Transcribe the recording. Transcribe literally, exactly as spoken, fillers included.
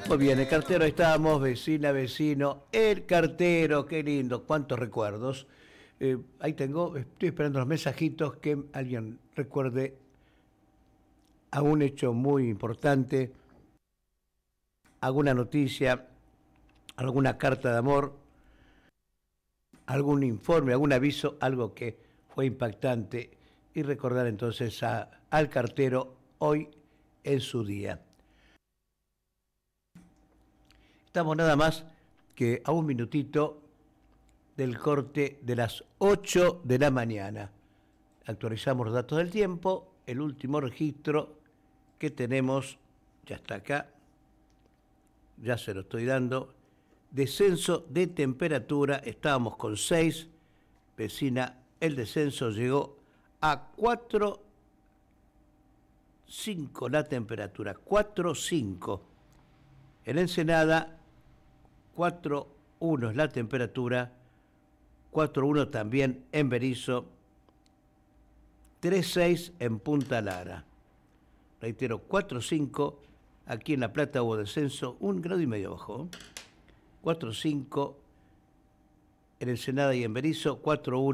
Muy bien, el cartero, ahí estábamos, vecina, vecino, el cartero, qué lindo, cuántos recuerdos. Eh, ahí tengo, estoy esperando los mensajitos que alguien recuerde a un hecho muy importante, alguna noticia, alguna carta de amor, algún informe, algún aviso, algo que fue impactante y recordar entonces a, al cartero hoy en su día. Estamos nada más que a un minutito del corte de las ocho de la mañana. Actualizamos los datos del tiempo, el último registro que tenemos, ya está acá, ya se lo estoy dando, descenso de temperatura, estábamos con seis, vecina, el descenso llegó a cuatro coma cinco la temperatura, cuatro coma cinco. En Ensenada, cuatro coma uno es la temperatura, cuatro coma uno también en Berisso, tres coma seis en Punta Lara. Reitero, cuatro coma cinco, aquí en La Plata hubo descenso, un grado y medio abajo. cuatro coma cinco en Ensenada y en Berisso, cuatro coma uno.